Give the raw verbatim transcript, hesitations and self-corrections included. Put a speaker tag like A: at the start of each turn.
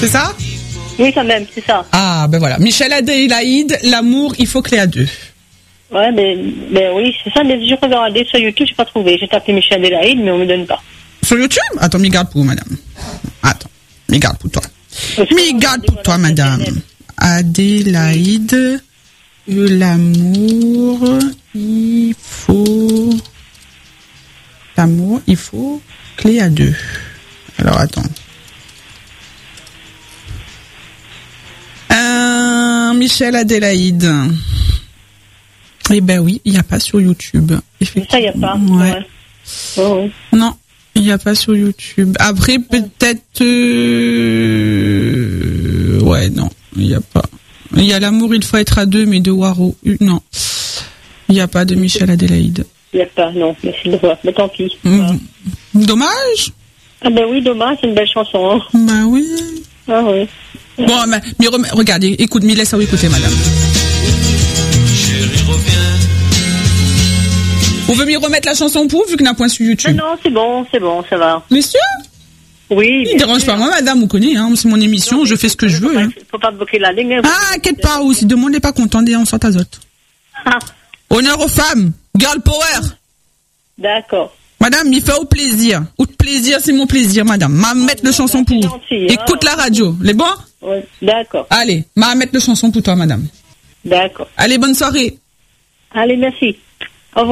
A: C'est ça?
B: Oui, quand même, c'est ça.
A: Ah, ben voilà. Michel Adélaïde, l'amour, il faut que les à deux.
B: Ouais, mais, mais oui, c'est ça, mais j'ai regardé sur YouTube, j'ai pas trouvé. J'ai tapé Michel Adélaïde, mais on me donne pas.
A: Sur YouTube? Attends, m'y garde pour madame. Attends, m'y garde pour toi. M'y garde pour toi, madame. Adélaïde, l'amour, il faut... L'amour, il faut clé à deux. Alors, attends. Euh, Michel Adélaïde. Eh ben oui, il n'y a pas sur YouTube.
B: Ça, il n'y a pas.
A: Ouais.
B: Ouais. Oh, oui.
A: Non, il n'y a pas sur YouTube. Après, peut-être... Euh... Ouais, non, il n'y a pas. Il y a l'amour, il faut être à deux, mais de Waro. Non, il n'y a pas de Michel Adélaïde.
B: Il n'y a pas, non, mais c'est drôle. Mais tant pis.
A: Mmh. Dommage.
B: Ah ben oui, dommage, c'est une belle chanson. Hein.
A: Bah oui.
B: Ah oui.
A: Bon, mais, mais rem... regardez, écoute, mais laisse ça écouter, madame.
C: Chérie, reviens.
A: Vous voulez m'y remettre la chanson pour, vu qu'il n'a point sur YouTube?
B: Non, non, c'est bon, c'est bon, ça va.
A: Monsieur?
B: Oui.
A: Il ne dérange pas moi, madame, vous connaissez, hein, c'est mon émission, non, je fais ce que je veux.
B: Il
A: hein.
B: ne faut pas bloquer la ligne.
A: Ah, inquiète pas, ou si demande n'est pas content, on sort à zot.
B: Ah.
A: Honneur aux femmes, girl power.
B: D'accord.
A: Madame, il fait au plaisir. Ou plaisir, c'est mon plaisir, madame. Ma mettre le chanson pour. Gentil, écoute hein. La radio, les bons?
B: Oui, d'accord.
A: Allez, ma mettre le chanson pour toi, madame.
B: D'accord.
A: Allez, bonne soirée.
B: Allez, merci.